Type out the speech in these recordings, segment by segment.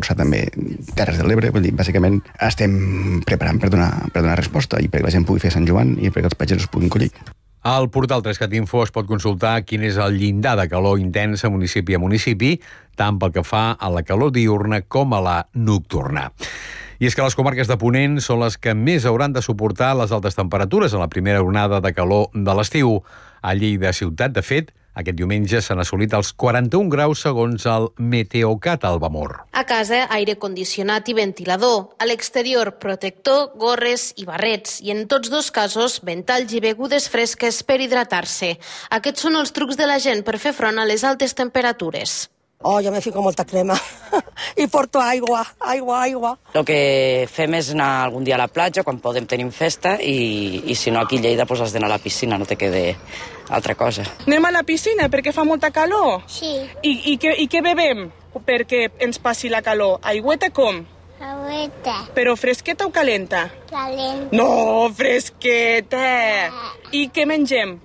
reforçar també Terres de l'Ebre. Vull dir, bàsicament estem preparant per donar resposta i perquè la gent pugui fer Sant Joan i perquè els pagesos puguin collir. Al portal 3CatInfo es pot consultar quin és el llindar de calor intensa municipi a municipi, tant pel que fa a la calor diürna com a la nocturna. I és que les comarques de Ponent són les que més hauran de suportar les altes temperatures en la primera onada de calor de l'estiu. A Lleida ciutat, de fet, aquest diumenge s'han assolit els 41 graus segons el Meteocat Albamor. A casa, aire condicionat i ventilador. A l'exterior, protector, gorres i barrets. I en tots dos casos, ventalls i begudes fresques per hidratar-se. Aquests són els trucs de la gent per fer front a les altes temperatures. Jo me fico molta crema i porto aigua. El que fem és anar algun dia a la platja quan podem tenir festa i si no aquí a Lleida has d'anar a la piscina, no te quede altra cosa. Anem a la piscina perquè fa molta calor? Sí. I què bebem perquè ens passi la calor? Aigüeta com? Aigüeta. Però fresqueta o calenta? Calenta. No, fresqueta. I què mengem?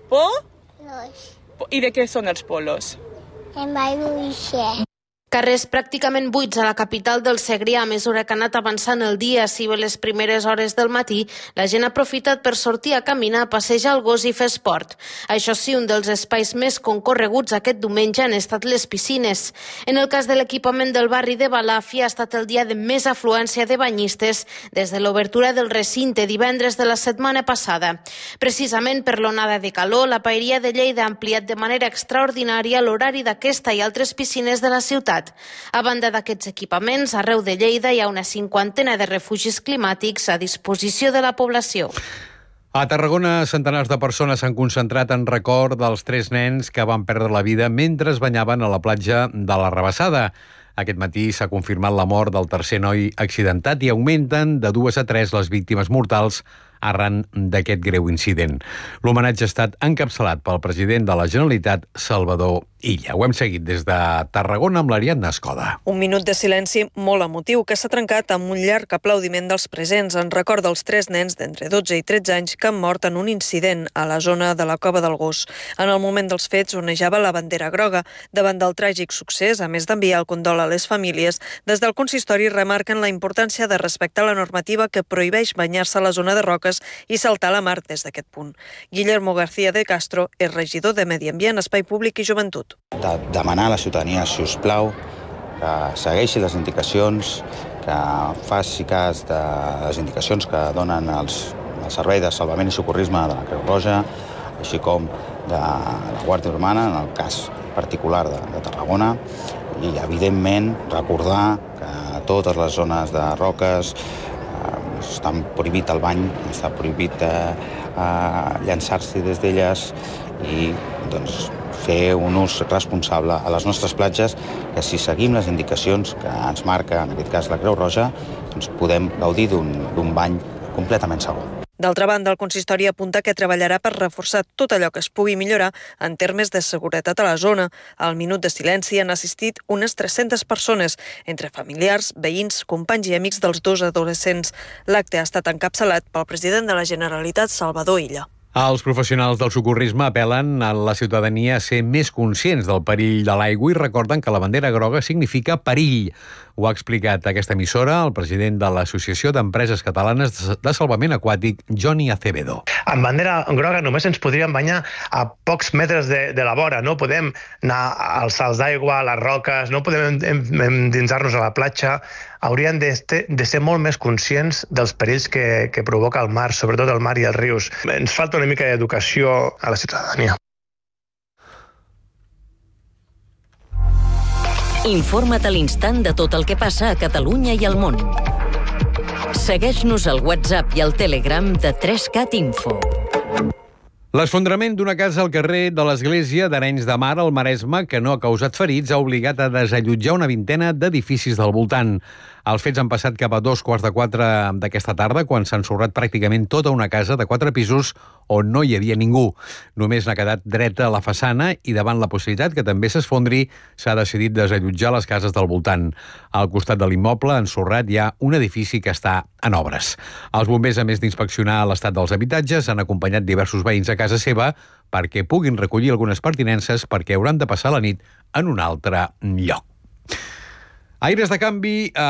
Polos. I de què són els polos? En Bailuixe. Carrers pràcticament buits a la capital del Segrià a mesura que ha anat avançant el dia. Si bé les primeres hores del matí, la gent ha aprofitat per sortir a caminar, passejar el gos i fer esport. Això sí, un dels espais més concorreguts aquest diumenge han estat les piscines. En el cas de l'equipament del barri de Balàfia ha estat el dia de més afluència de banyistes des de l'obertura del recinte divendres de la setmana passada. Precisament per l'onada de calor, la Paeria de Lleida ha ampliat de manera extraordinària l'horari d'aquesta i altres piscines de la ciutat. A banda d'aquests equipaments, arreu de Lleida hi ha una 50 de refugis climàtics a disposició de la població. A Tarragona, centenars de persones s'han concentrat en record dels 3 nens que van perdre la vida mentre es banyaven a la platja de la Rabassada. Aquest matí s'ha confirmat la mort del tercer noi accidentat i augmenten de 2 a 3 les víctimes mortals arran d'aquest greu incident. L'homenatge ha estat encapçalat pel president de la Generalitat, Salvador Illa. Ho hem seguit des de Tarragona amb l'Ariadna Escoda. Un minut de silenci molt emotiu que s'ha trencat amb un llarg aplaudiment dels presents en record dels 3 nens d'entre 12 i 13 anys que han mort en un incident a la zona de la Cova del Gos. En el moment dels fets onejava la bandera groga. Davant del tràgic succés, a més d'enviar el condol a les famílies, des del consistori remarquen la importància de respectar la normativa que prohibeix banyar-se a la zona de roques i saltar a la mar des d'aquest punt. Guillermo García de Castro és regidor de Medi Ambient, Espai Públic i Joventut. De demanar a la ciutadania, si us plau, que segueixi les indicacions, que faci cas de les indicacions que donen el Servei de Salvament i Socorrisme de la Creu Roja, així com de la Guàrdia Urbana, en el cas particular de Tarragona, i, evidentment, recordar que a totes les zones de roques està prohibit el bany, està prohibit llançar-s'hi des d'elles i doncs, fer un ús responsable a les nostres platges, que si seguim les indicacions que ens marca, en aquest cas, la Creu Roja, doncs podem gaudir d'un bany completament segur. D'altra banda, el consistori apunta que treballarà per reforçar tot allò que es pugui millorar en termes de seguretat a la zona. Al minut de silenci han assistit unes 300 persones, entre familiars, veïns, companys i amics dels 2 adolescents. L'acte ha estat encapçalat pel president de la Generalitat, Salvador Illa. Els professionals del socorrisme apel·len a la ciutadania a ser més conscients del perill de l'aigua i recorden que la bandera groga significa perill. Ho ha explicat a aquesta emissora el president de l'Associació d'Empreses Catalanes de Salvament Aquàtic, Johnny Acevedo. Amb bandera groga només ens podríem banyar a pocs metres de la vora. No podem anar als salts d'aigua, a les roques, no podem endinsar-nos a la platja. Haurien de ser molt més conscients dels perills que provoca el mar, sobretot el mar i els rius. Ens falta una mica d'educació a la ciutadania. Informa't a l'instant de tot el que passa a Catalunya i al món. Segueix-nos al WhatsApp i al Telegram de 3CatInfo. L'esfondrament d'una casa al carrer de l'Església d'Arenys de Mar, al Maresme, que no ha causat ferits, ha obligat a desallotjar una vintena d'edificis del voltant. Els fets han passat cap a 3:45 d'aquesta tarda, quan s'ha ensorrat pràcticament tota una casa de 4 pisos on no hi havia ningú. Només n'ha quedat dreta a la façana i davant la possibilitat que també s'esfondri, s'ha decidit desallotjar les cases del voltant. Al costat de l'immoble ensorrat hi ha un edifici que està en obres. Els bombers, a més d'inspeccionar l'estat dels habitatges, han acompanyat diversos veïns a casa seva perquè puguin recollir algunes pertinences perquè hauran de passar la nit en un altre lloc. Aires de canvi